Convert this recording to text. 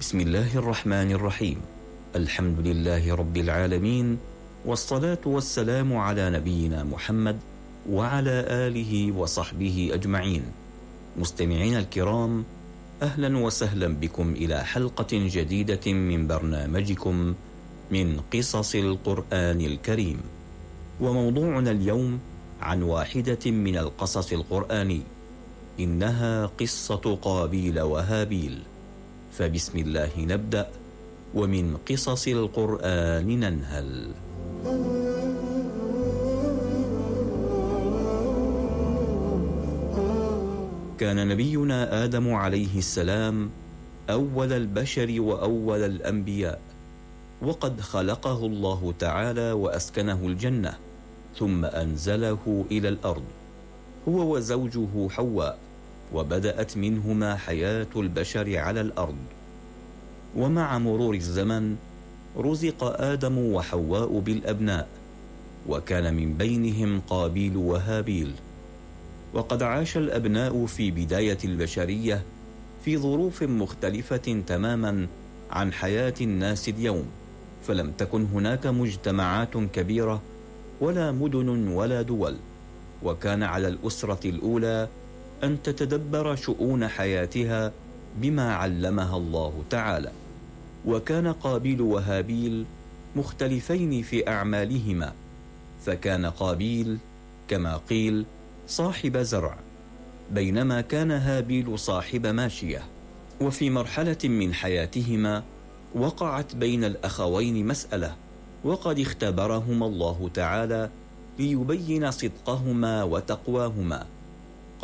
بسم الله الرحمن الرحيم. الحمد لله رب العالمين، والصلاة والسلام على نبينا محمد وعلى آله وصحبه أجمعين. مستمعين الكرام، أهلا وسهلا بكم إلى حلقة جديدة من برنامجكم من قصص القرآن الكريم. وموضوعنا اليوم عن واحدة من القصص القرآني، إنها قصة قابيل وهابيل. فبسم الله نبدأ، ومن قصص القرآن ننهل. كان نبينا آدم عليه السلام أول البشر وأول الأنبياء، وقد خلقه الله تعالى وأسكنه الجنة، ثم أنزله إلى الأرض هو وزوجه حواء، وبدأت منهما حياة البشر على الأرض. ومع مرور الزمن رزق آدم وحواء بالأبناء، وكان من بينهم قابيل وهابيل. وقد عاش الأبناء في بداية البشرية في ظروف مختلفة تماما عن حياة الناس اليوم، فلم تكن هناك مجتمعات كبيرة ولا مدن ولا دول، وكان على الأسرة الأولى أن تتدبر شؤون حياتها بما علمها الله تعالى. وكان قابيل وهابيل مختلفين في أعمالهما، فكان قابيل كما قيل صاحب زرع، بينما كان هابيل صاحب ماشية. وفي مرحلة من حياتهما وقعت بين الأخوين مسألة، وقد اختبرهما الله تعالى ليبين صدقهما وتقواهما،